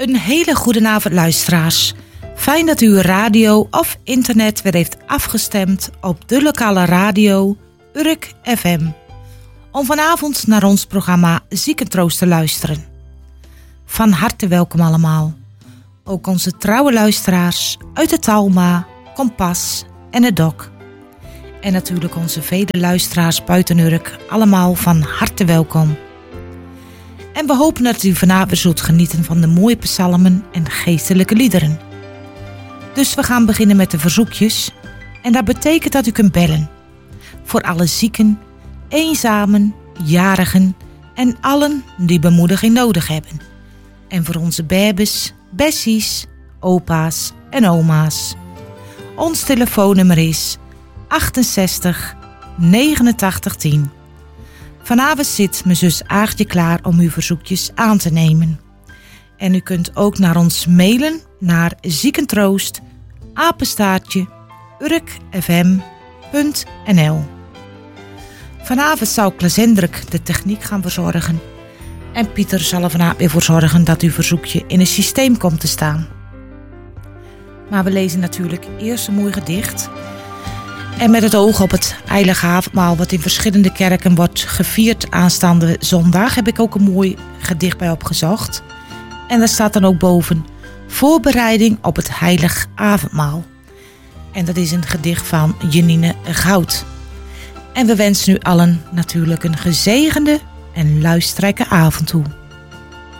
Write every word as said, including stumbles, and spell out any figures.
Een hele goede avond, luisteraars. Fijn dat u uw radio of internet weer heeft afgestemd op de lokale radio Urk F M. Om vanavond naar ons programma Ziekentroost te luisteren. Van harte welkom allemaal. Ook onze trouwe luisteraars uit de Talma, Kompas en het Dok. En natuurlijk onze vele luisteraars buiten Urk, allemaal van harte welkom. En we hopen dat u vanavond zult genieten van de mooie psalmen en geestelijke liederen. Dus we gaan beginnen met de verzoekjes. En dat betekent dat u kunt bellen. Voor alle zieken, eenzamen, jarigen en allen die bemoediging nodig hebben. En voor onze babes, bessies, opa's en oma's. Ons telefoonnummer is achtenzestig negenentachtig tien. Vanavond zit mijn zus Aagtje klaar om uw verzoekjes aan te nemen. En u kunt ook naar ons mailen naar ziekentroost, apenstaartje, urkfm punt n l. Vanavond zou Klaas Hendrik de techniek gaan verzorgen. En Pieter zal er vanavond weer voor zorgen dat uw verzoekje in het systeem komt te staan. Maar we lezen natuurlijk eerst een mooi gedicht. En met het oog op het heilige avondmaal wat in verschillende kerken wordt gevierd aanstaande zondag, heb ik ook een mooi gedicht bij opgezocht. En daar staat dan ook boven: voorbereiding op het heilig avondmaal. En dat is een gedicht van Janine Goud. En we wensen u allen natuurlijk een gezegende en luisterrijke avond toe.